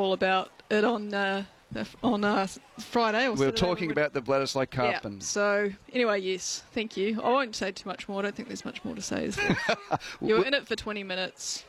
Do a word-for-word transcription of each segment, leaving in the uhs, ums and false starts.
all about it on uh, on uh, Friday. Or we were Saturday talking about the Bledisloe Cup. Yeah. And So anyway, yes, thank you. I won't say too much more. I don't think there's much more to say. Is there? You were in it for twenty minutes.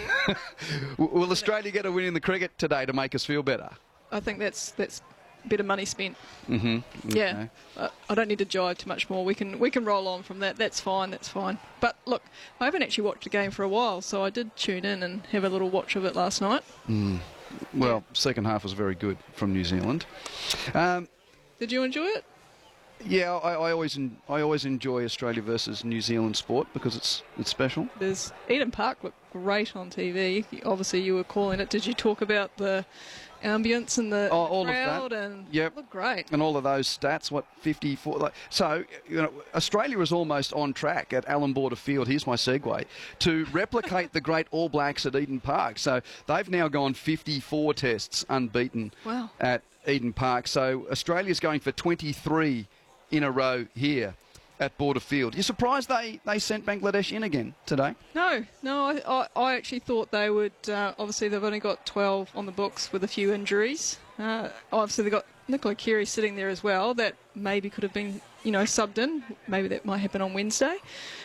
Will Australia get a win in the cricket today to make us feel better? I think that's that's better money spent. Mm-hmm. Yeah, uh, I don't need to jive too much more. We can we can roll on from that. That's fine. That's fine. But look, I haven't actually watched a game for a while, so I did tune in and have a little watch of it last night. Mm. Well, yeah. Second half was very good from New Zealand. Um, did you enjoy it? Yeah, I, I always en I always enjoy Australia versus New Zealand sport because it's it's special. There's Eden Park looked great on T V. Obviously, you were calling it. Did you talk about the ambience and the oh, all crowd? Of that. And yep. It looked great. And all of those stats. What fifty-four? Like, so you know, Australia is almost on track at Allan Border Field. Here's my segue to replicate the great All Blacks at Eden Park. So they've now gone fifty-four tests unbeaten wow. at Eden Park. So Australia's going for twenty-three in a row here at Border Field. You surprised they, they sent Bangladesh in again today? No, no. I, I, I actually thought they would. Uh, obviously, they've only got twelve on the books with a few injuries. Uh, obviously, they've got Nicola Carey sitting there as well. That maybe could have been, you know, subbed in. Maybe that might happen on Wednesday.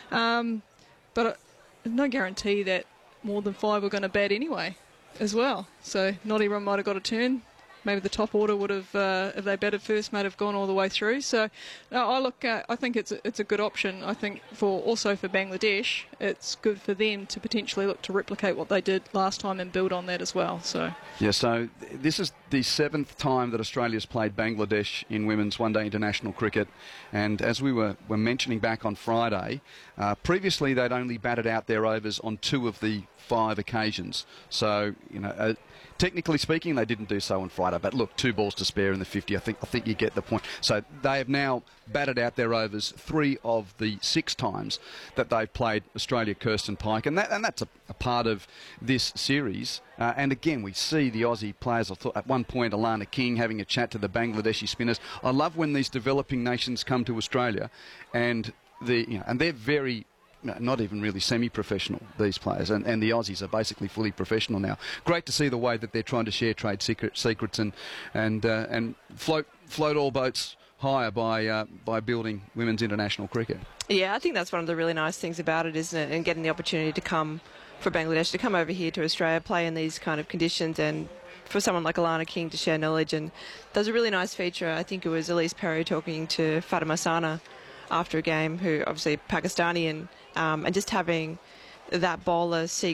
Um, but uh, there's no guarantee that more than five were going to bat anyway as well. So not everyone might have got a turn. Maybe the top order would have, uh, if they batted first, might have gone all the way through. So, no, I look, uh, I think it's a, it's a good option. I think for also for Bangladesh, it's good for them to potentially look to replicate what they did last time and build on that as well. So, yeah. So th this is the seventh time that Australia's played Bangladesh in women's one-day international cricket, and as we were were mentioning back on Friday, uh, previously they'd only batted out their overs on two of the five occasions. So, you know. Uh, Technically speaking, they didn't do so on Friday, but look, two balls to spare in the fifty. I think I think you get the point. So they have now batted out their overs three of the six times that they've played Australia, Kirsten Pike, and that and that's a, a part of this series. Uh, and again, we see the Aussie players. I thought at one point, Alana King having a chat to the Bangladeshi spinners. I love when these developing nations come to Australia, and the you know, and they're very. No, not even really semi-professional, these players, and, and the Aussies are basically fully professional now. Great to see the way that they're trying to share trade secret, secrets and and uh, and float float all boats higher by uh, by building women's international cricket. Yeah, I think that's one of the really nice things about it, isn't it? And getting the opportunity to come for Bangladesh to come over here to Australia, play in these kind of conditions, and for someone like Alana King to share knowledge. And there's a really nice feature. I think it was Elise Perry talking to Fatima Sana after a game, who obviously Pakistani, and um, and just having that bowler seek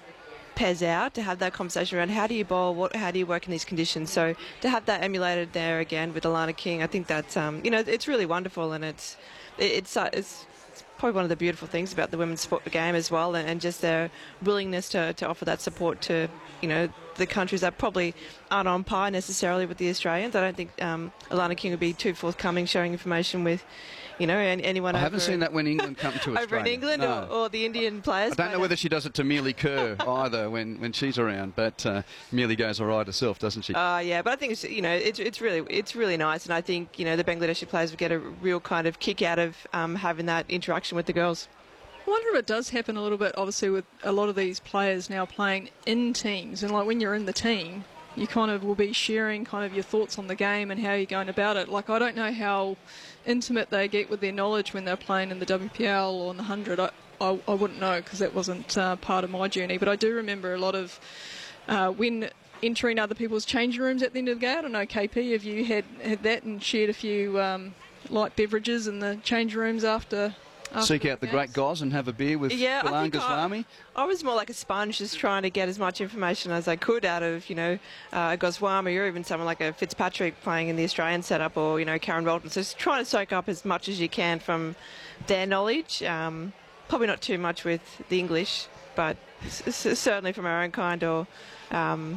Pez out, to have that conversation around how do you bowl, what, how do you work in these conditions. So to have that emulated there again with Alana King, I think that's um, you know, it's really wonderful, and it's it's uh, it's. probably one of the beautiful things about the women's sport game as well, and, and just their willingness to, to offer that support to, you know, the countries that probably aren't on par necessarily with the Australians. I don't think um, Alana King would be too forthcoming sharing information with, you know, anyone. I over haven't seen that when England come to Australia. Over in England, no. or, or the Indian players. I don't know whether she does it to Mealy Kerr either when, when she's around, but uh, Mealy goes all right herself, doesn't she? Uh, yeah, but I think it's, you know, it's it's really it's really nice, and I think, you know, the Bangladeshi players would get a real kind of kick out of um, having that interaction with the girls. I wonder if it does happen a little bit, obviously, with a lot of these players now playing in teams, and like when you're in the team, you kind of will be sharing kind of your thoughts on the game and how you're going about it. Like, I don't know how intimate they get with their knowledge when they're playing in the W P L or in the one hundred. I, I, I wouldn't know, because that wasn't uh, part of my journey. But I do remember a lot of uh, when entering other people's changing rooms at the end of the game. I don't know, K P, have you had, had that and shared a few um, light beverages in the change rooms after... Seek out the great Goz and have a beer with yeah, Galan Goswami? I, I was more like a sponge, just trying to get as much information as I could out of, you know, uh, Goswami, or even someone like a Fitzpatrick playing in the Australian setup, or, you know, Karen Walton. So just trying to soak up as much as you can from their knowledge. Um, probably not too much with the English, but s s certainly from our own kind, or... Um,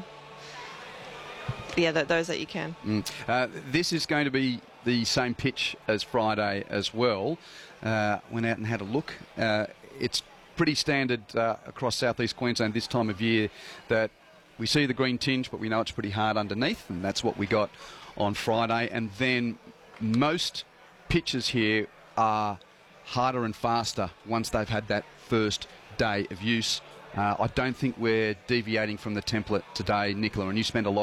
yeah, th those that you can. Mm. Uh, this is going to be the same pitch as Friday as well. Uh, went out and had a look. Uh, it's pretty standard uh, across southeast Queensland this time of year that we see the green tinge, but we know it's pretty hard underneath, and that's what we got on Friday. And then most pitches here are harder and faster once they've had that first day of use. Uh, I don't think we're deviating from the template today, Nicola, and you spend a lot